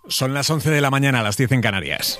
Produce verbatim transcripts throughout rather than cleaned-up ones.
Son las once de la mañana, a las diez en Canarias.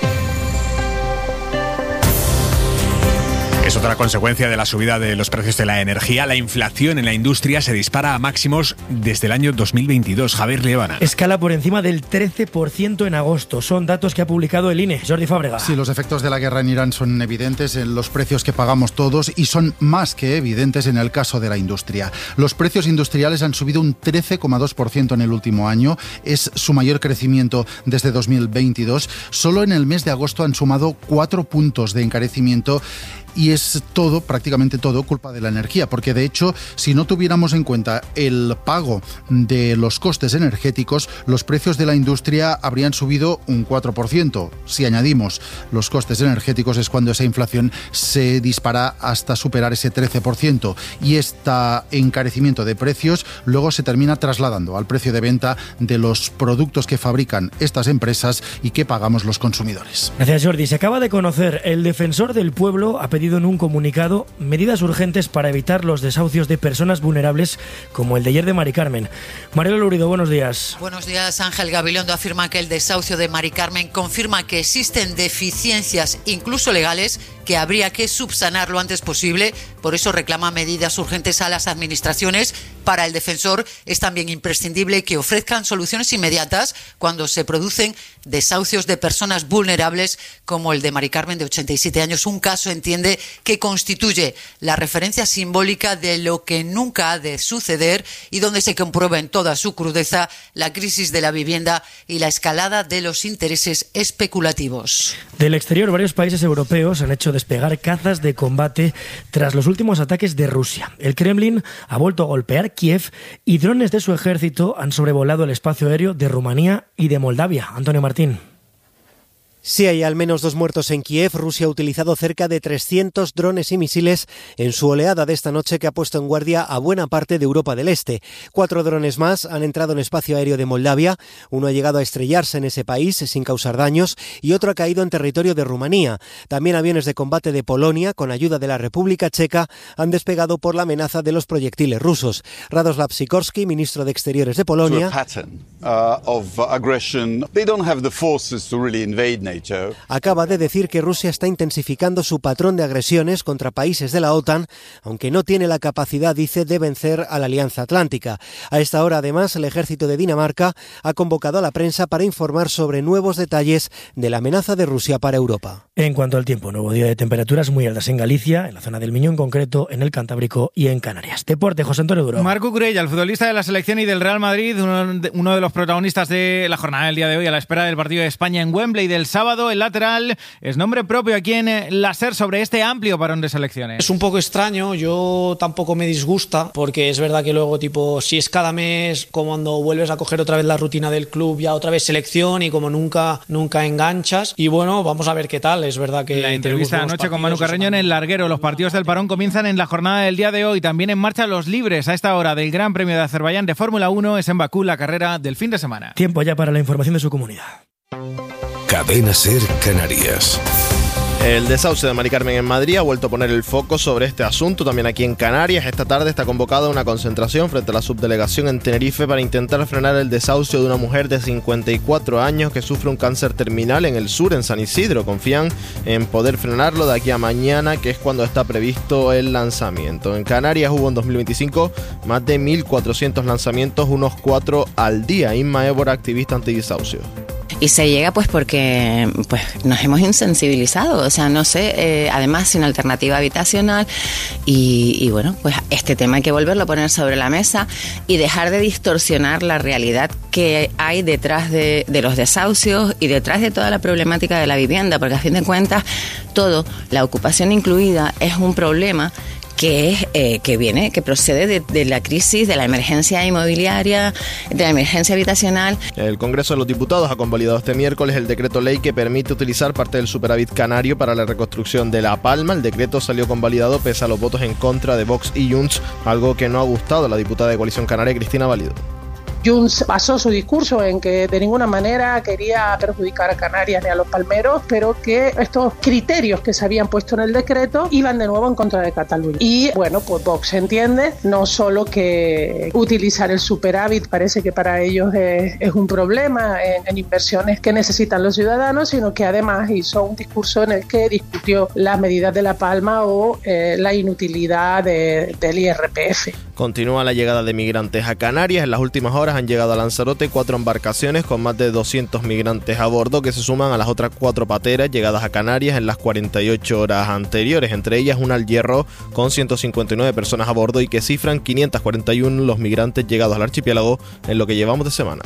Es otra consecuencia de la subida de los precios de la energía. La inflación en la industria se dispara a máximos desde el año dos mil veintidós. Javier Liebana. Escala por encima del trece por ciento en agosto. Son datos que ha publicado el I N E. Jordi Fábrega. Sí, los efectos de la guerra en Irán son evidentes en los precios que pagamos todos y son más que evidentes en el caso de la industria. Los precios industriales han subido un trece coma dos por ciento en el último año. Es su mayor crecimiento desde dos mil veintidós. Solo en el mes de agosto han sumado cuatro puntos de encarecimiento. Y es todo, prácticamente todo, culpa de la energía, porque de hecho, si no tuviéramos en cuenta el pago de los costes energéticos, los precios de la industria habrían subido un cuatro por ciento. Si añadimos los costes energéticos es cuando esa inflación se dispara hasta superar ese trece por ciento. Y este encarecimiento de precios luego se termina trasladando al precio de venta de los productos que fabrican estas empresas y que pagamos los consumidores. Gracias, Jordi. Se acaba de conocer, el Defensor del Pueblo ha pedido en un comunicado medidas urgentes para evitar los desahucios de personas vulnerables como el de ayer de Mari Carmen. Mariela Lurido, buenos días. Buenos días. Ángel Gabilondo afirma que el desahucio de Mari Carmen confirma que existen deficiencias, incluso legales, que habría que subsanar lo antes posible. Por eso reclama medidas urgentes a las administraciones. Para el defensor es también imprescindible que ofrezcan soluciones inmediatas cuando se producen desahucios de personas vulnerables como el de Mari Carmen, de ochenta y siete años. Un caso, entiende, que constituye la referencia simbólica de lo que nunca ha de suceder y donde se comprueba en toda su crudeza la crisis de la vivienda y la escalada de los intereses especulativos. Del exterior, varios países europeos han hecho despegar cazas de combate tras los últimos ataques de Rusia. El Kremlin ha vuelto a golpear Kiev y drones de su ejército han sobrevolado el espacio aéreo de Rumanía y de Moldavia. Antonio Martín. Sí, hay al menos dos muertos en Kiev. Rusia ha utilizado cerca de trescientos drones y misiles en su oleada de esta noche que ha puesto en guardia a buena parte de Europa del Este. Cuatro drones más han entrado en espacio aéreo de Moldavia. Uno ha llegado a estrellarse en ese país sin causar daños y otro ha caído en territorio de Rumanía. También aviones de combate de Polonia, con ayuda de la República Checa, han despegado por la amenaza de los proyectiles rusos. Radoslav Sikorski, ministro de Exteriores de Polonia, acaba de decir que Rusia está intensificando su patrón de agresiones contra países de la OTAN, aunque no tiene la capacidad, dice, de vencer a la Alianza Atlántica. A esta hora, además, el ejército de Dinamarca ha convocado a la prensa para informar sobre nuevos detalles de la amenaza de Rusia para Europa. En cuanto al tiempo, nuevo día de temperaturas muy altas en Galicia, en la zona del Miño en concreto, en el Cantábrico y en Canarias. Deporte, José Antonio Duro. Marc Cucurella, el futbolista de la selección y del Real Madrid, uno de, uno de los protagonistas de la jornada del día de hoy a la espera del partido de España en Wembley del sábado. El lateral es nombre propio aquí en la SER sobre este amplio parón de selecciones. Es un poco extraño, yo tampoco me disgusta, porque es verdad que luego, tipo, si es cada mes, como cuando vuelves a coger otra vez la rutina del club, ya otra vez selección y como nunca nunca enganchas. Y bueno, vamos a ver qué tal. Es verdad que la entrevista de anoche con Manu Carreño en el larguero. Los partidos del parón comienzan en la jornada del día de hoy. También en marcha los libres a esta hora del Gran Premio de Azerbaiyán de Fórmula uno. Es en Bakú la carrera del fin de semana. Tiempo ya para la información de su comunidad. Cadena SER Canarias. El desahucio de Mari Carmen en Madrid ha vuelto a poner el foco sobre este asunto. También aquí en Canarias, esta tarde está convocada una concentración frente a la subdelegación en Tenerife para intentar frenar el desahucio de una mujer de cincuenta y cuatro años que sufre un cáncer terminal en el sur, en San Isidro. Confían en poder frenarlo de aquí a mañana, que es cuando está previsto el lanzamiento. En Canarias hubo en dos mil veinticinco más de mil cuatrocientos lanzamientos, unos cuatro al día. Inma Évora, activista antidesahucio. Y se llega pues porque pues nos hemos insensibilizado, o sea, no sé, eh, además sin alternativa habitacional y, y bueno, pues este tema hay que volverlo a poner sobre la mesa y dejar de distorsionar la realidad que hay detrás de, de los desahucios y detrás de toda la problemática de la vivienda, porque a fin de cuentas todo, la ocupación incluida, es un problema que es eh, que viene, que procede de, de la crisis, de la emergencia inmobiliaria, de la emergencia habitacional. El Congreso de los Diputados ha convalidado este miércoles el decreto ley que permite utilizar parte del superávit canario para la reconstrucción de La Palma. El decreto salió convalidado pese a los votos en contra de Vox y Junts, algo que no ha gustado a la diputada de Coalición Canaria, Cristina Valido. Junts basó su discurso en que de ninguna manera quería perjudicar a Canarias ni a los palmeros, pero que estos criterios que se habían puesto en el decreto iban de nuevo en contra de Cataluña. Y bueno, pues Vox entiende no solo que utilizar el superávit parece que para ellos es, es un problema en, en inversiones que necesitan los ciudadanos, sino que además hizo un discurso en el que discutió las medidas de La Palma o eh, la inutilidad de, del I R P F. Continúa la llegada de migrantes a Canarias. En las últimas horas han llegado a Lanzarote cuatro embarcaciones con más de doscientos migrantes a bordo, que se suman a las otras cuatro pateras llegadas a Canarias en las cuarenta y ocho horas anteriores, entre ellas una al Hierro con ciento cincuenta y nueve personas a bordo y que cifran quinientos cuarenta y uno los migrantes llegados al archipiélago en lo que llevamos de semana.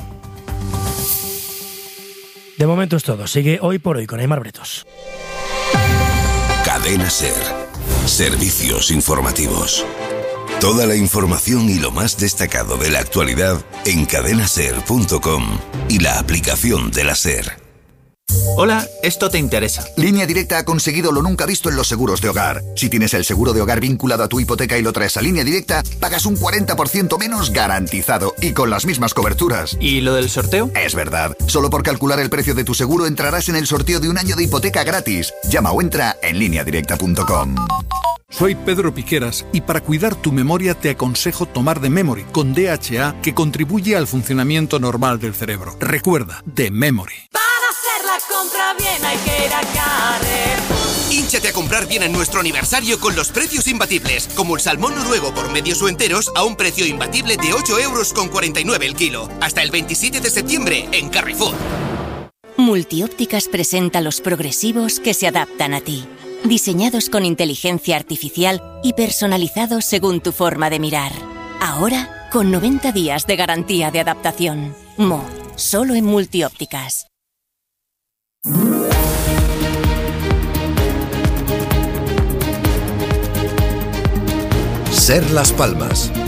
De momento es todo. Sigue Hoy por Hoy con Aimar Bretos. Cadena SER. Servicios informativos. Toda la información y lo más destacado de la actualidad en cadena ser punto com y la aplicación de la SER. Hola, esto te interesa. Línea Directa ha conseguido lo nunca visto en los seguros de hogar. Si tienes el seguro de hogar vinculado a tu hipoteca y lo traes a Línea Directa, pagas un cuarenta por ciento menos garantizado y con las mismas coberturas. ¿Y lo del sorteo? Es verdad. Solo por calcular el precio de tu seguro entrarás en el sorteo de un año de hipoteca gratis. Llama o entra en línea directa punto com. Soy Pedro Piqueras y para cuidar tu memoria te aconsejo tomar The Memory con D H A, que contribuye al funcionamiento normal del cerebro. Recuerda, The Memory. Para hacer la compra bien hay que ir a Carrefour. Hínchate a comprar bien en nuestro aniversario con los precios imbatibles, como el salmón noruego por medios o enteros a un precio imbatible de ocho euros con cuarenta y nueve el kilo. Hasta el veintisiete de septiembre en Carrefour. Multiópticas presenta los progresivos que se adaptan a ti. Diseñados con inteligencia artificial y personalizados según tu forma de mirar. Ahora, con noventa días de garantía de adaptación. Mo, solo en Multiópticas. SER Las Palmas.